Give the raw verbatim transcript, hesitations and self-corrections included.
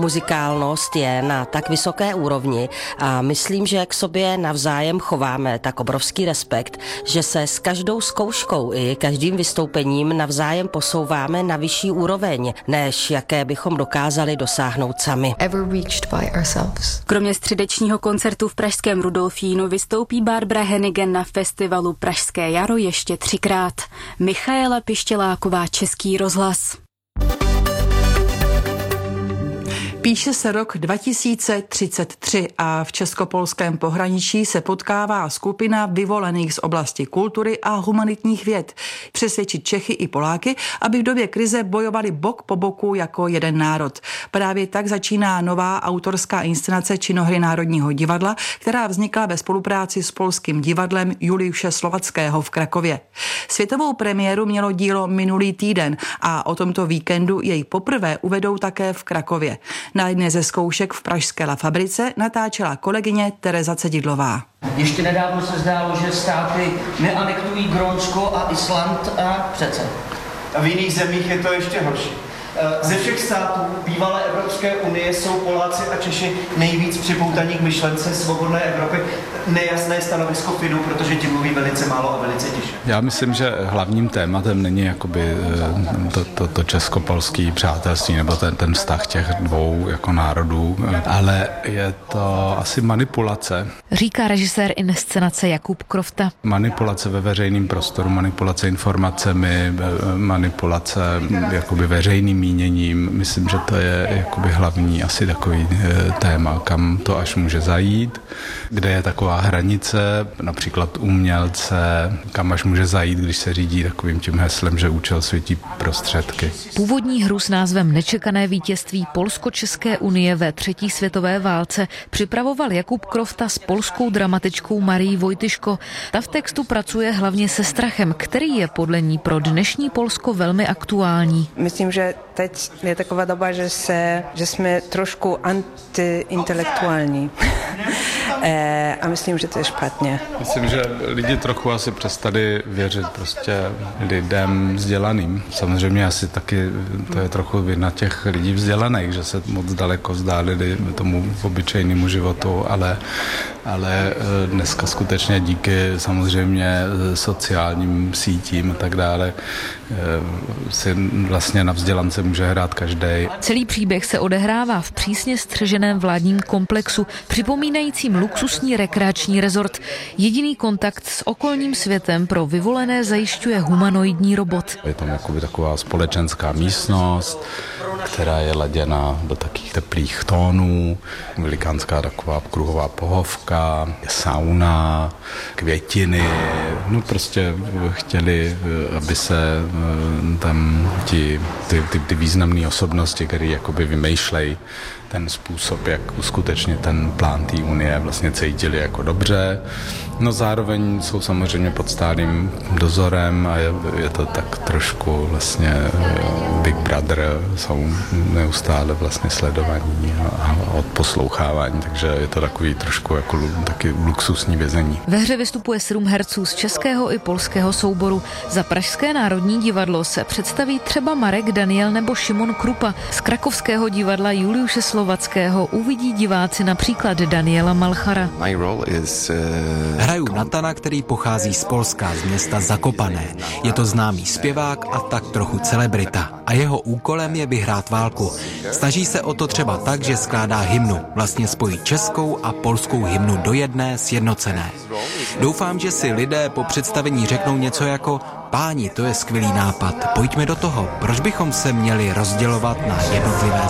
muzikálnost je na tak vysoké úrovni a myslím, že k sobě navzájem chováme tak obrovský respekt, že se s každou zkouškou i každým vystoupením navzájem posouváme na vyšší úroveň, než jaké bychom dokázali dosáhnout sami. Kromě středečního koncertu v pražském Rudolfínu vystoupí Barbara Hennigan na festivalu Pražské jaro ještě třikrát. Michaela Pištěláková, Český rozhlas. Píše se rok dva tisíce třicet tři a v českopolském pohraničí se potkává skupina vyvolených z oblasti kultury a humanitních věd. Přesvědčit Čechy i Poláky, aby v době krize bojovali bok po boku jako jeden národ. Právě tak začíná nová autorská inscenace činohry Národního divadla, která vznikla ve spolupráci s polským divadlem Juliuše Slovackého v Krakově. Světovou premiéru mělo dílo minulý týden a o tomto víkendu jej poprvé uvedou také v Krakově. Na jedné ze zkoušek v pražské La Fabrice natáčela kolegyně Tereza Cedidlová. Ještě nedávno se zdálo, že státy neanektují Grónsko a Island a přece. A v jiných zemích je to ještě horší. Ze všech států bývalé Evropské unie jsou Poláci a Češi nejvíc připoutaní k myšlence svobodné Evropy. Nejasné stanovisko Fidu, protože ti mluví velice málo a velice tiše. Já myslím, že hlavním tématem není jakoby to, to, to česko-polský přátelství nebo ten, ten vztah těch dvou jako národů, ale je to asi manipulace. Říká režisér inscenace Jakub Krofta. Manipulace ve veřejném prostoru, manipulace informacemi, manipulace jakoby veřejným míněním. Myslím, že to je jakoby hlavní asi takový téma, kam to až může zajít, kde je taková hranice, například umělce, kam až může zajít, když se řídí takovým tím heslem, že účel světí prostředky. Původní hru s názvem Nečekané vítězství Polsko-České unie ve třetí světové válce připravoval Jakub Krofta s polskou dramatičkou Marií Vojtyško. Ta v textu pracuje hlavně se strachem, který je podle ní pro dnešní Polsko velmi aktuální. Myslím, že teď je taková doba, že, se, že jsme trošku antiintelektuální. e, a myslím, že to je špatně. Myslím, že lidi trochu asi přestali věřit prostě lidem vzdělaným. Samozřejmě asi taky to je trochu vina těch lidí vzdělaných, že se moc daleko vzdálili tomu obyčejnému životu, ale, ale dneska skutečně díky samozřejmě sociálním sítím a tak dále si vlastně na vzdělance může hrát každej. Celý příběh se odehrává v přísně střeženém vládním komplexu, připomínajícím luxusní rekreační rezort. Jediný kontakt s okolním světem pro vyvolené zajišťuje humanoidní robot. Je tam jakoby taková společenská místnost, která je laděna do takých teplých tónů, velikánská taková kruhová pohovka, sauna, květiny. No prostě chtěli, aby se tam ti, ty, ty, ty významné osobnosti, které jakoby vymýšlejí ten způsob, jak uskutečnit ten plán té unie, vlastně cítili jako dobře. No zároveň jsou samozřejmě pod stálým dozorem a je, je to tak trošku vlastně Big Brother, jsou neustále vlastně sledovaní a odposlouchávání, takže je to takový trošku jako taky luxusní vězení. Ve hře vystupuje sedm herců z českého i polského souboru. Za Pražské národní divadlo se představí třeba Marek Daniel nebo Šimon Krupa. Z krakovského divadla Juliuše Slovackého uvidí diváci například Daniela Malchara. Hraju Natana, který pochází z Polska, z města Zakopané. Je to známý zpěvák a tak trochu celebrita. A jeho úkolem je vyhrát válku. Snaží se o to třeba tak, že skládá hymnu. Vlastně spojí českou a polskou hymnu do jedné sjednocené. Doufám, že si lidé po představení řeknou něco jako: páni, to je skvělý nápad, pojďme do toho. Proč bychom se měli rozdělovat na jednotlivé